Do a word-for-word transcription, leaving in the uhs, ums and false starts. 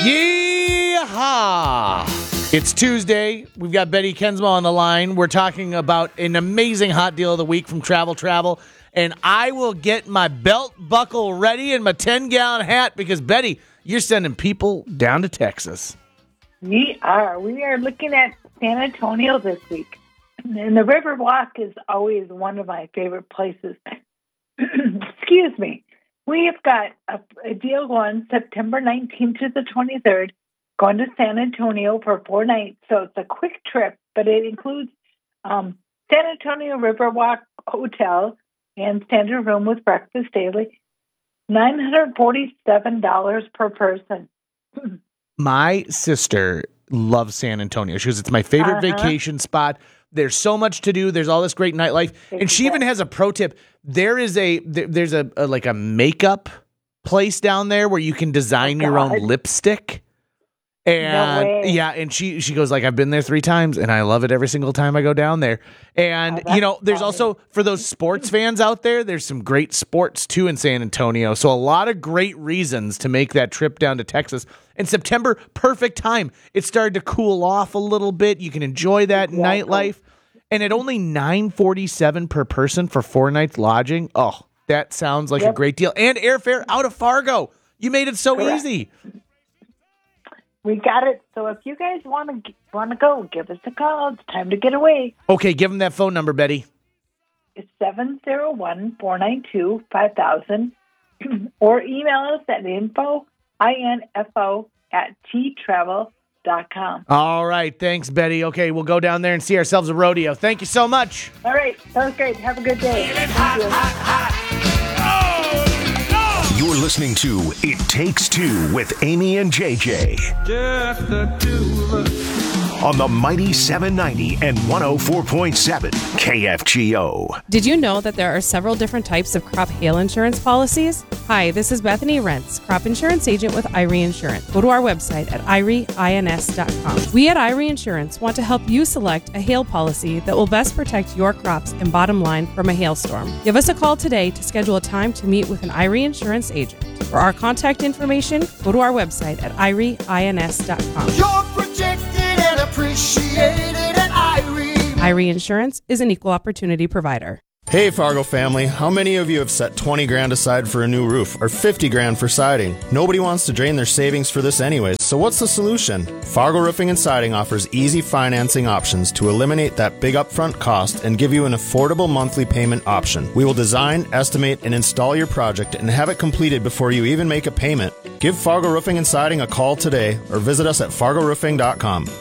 Yeehaw! It's Tuesday. We've got Betty Kensmo on the line. We're talking about an amazing hot deal of the week from Travel Travel. And I will get my belt buckle ready and my ten-gallon hat because, Betty, you're sending people down to Texas. We are. We are looking at San Antonio this week. And the Riverwalk is always one of my favorite places. Excuse me. We have got a, a deal going September nineteenth to the twenty-third, going to San Antonio for four nights. So it's a quick trip, but it includes um, San Antonio Riverwalk Hotel and standard room with breakfast daily, nine hundred forty-seven dollars per person. My sister loves San Antonio. She goes, it's my favorite Uh-huh. vacation spot. There's so much to do. There's all this great nightlife. And she even has a pro tip. There is a, there, there's a, a, like a makeup place down there where you can design Oh, your own God. lipstick. And No way. yeah, and she she goes like, I've been there three times and I love it every single time I go down there. And Oh, that's you know, there's funny. also for those sports fans out there, there's some great sports too in San Antonio. So a lot of great reasons to make that trip down to Texas. And September, perfect time. It started to cool off a little bit. You can enjoy that Exactly. nightlife. And at only nine forty-seven per person for four nights lodging. Oh, that sounds like a Yep. great deal. And airfare out of Fargo. You made it so Correct. easy. We got it. So if you guys want to want to go, give us a call. It's time to get away. Okay, give them that phone number, Betty. It's seven zero one, four nine two, five thousand or email us at info, I N F O, at t travel dot com. All right. Thanks, Betty. Okay, we'll go down there and see ourselves a rodeo. Thank you so much. All right. Sounds great. Have a good day. Thank you. You're listening to It Takes Two with Amy and J J. Just the two of us. On the Mighty seven ninety and one oh four point seven K F G O. Did you know that there are several different types of crop hail insurance policies? Hi, this is Bethany Rentz, crop insurance agent with Irie Insurance. Go to our website at irie ins dot com. We at Irie Insurance want to help you select a hail policy that will best protect your crops and bottom line from a hailstorm. Give us a call today to schedule a time to meet with an Irie Insurance agent. For our contact information, go to our website at irie ins dot com. You're protected and appreciated at Irie. Irie Insurance is an equal opportunity provider. Hey Fargo family, how many of you have set twenty grand aside for a new roof or fifty grand for siding? Nobody wants to drain their savings for this anyways, so what's the solution? Fargo Roofing and Siding offers easy financing options to eliminate that big upfront cost and give you an affordable monthly payment option. We will design, estimate, and install your project and have it completed before you even make a payment. Give Fargo Roofing and Siding a call today or visit us at fargo roofing dot com.